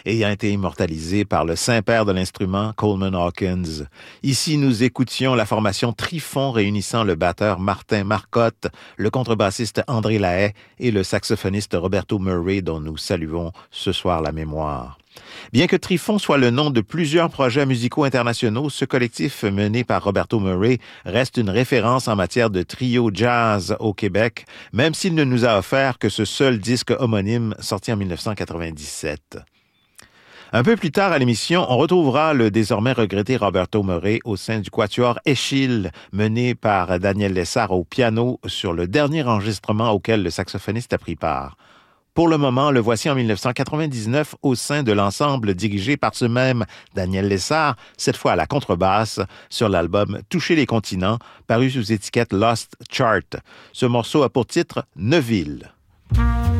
ayant été immortalisé par le saint-père de l'instrument, Coleman Hawkins. Ici, nous écoutions la formation Trifon réunissant le batteur Martin Marcotte, le contrebassiste André Lahaye et le saxophoniste Roberto Murray, dont nous saluons ce soir la mémoire. Bien que Trifon soit le nom de plusieurs projets musicaux internationaux, ce collectif mené par Roberto Murray reste une référence en matière de trio jazz au Québec, même s'il ne nous a offert que ce seul disque homonyme sorti en 1997. Un peu plus tard à l'émission, on retrouvera le désormais regretté Roberto Murray au sein du quatuor Échille, mené par Daniel Lessard au piano sur le dernier enregistrement auquel le saxophoniste a pris part. Pour le moment, le voici en 1999 au sein de l'ensemble dirigé par ce même Daniel Lessard, cette fois à la contrebasse, sur l'album Toucher les continents, paru sous étiquette Lost Chart. Ce morceau a pour titre Neuville.